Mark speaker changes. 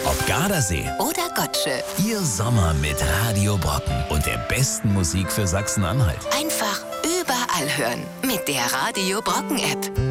Speaker 1: Ob Gardasee
Speaker 2: oder Gottsche.
Speaker 1: Ihr Sommer mit Radio Brocken und der besten Musik für Sachsen-Anhalt.
Speaker 2: Einfach überall hören mit der Radio Brocken App.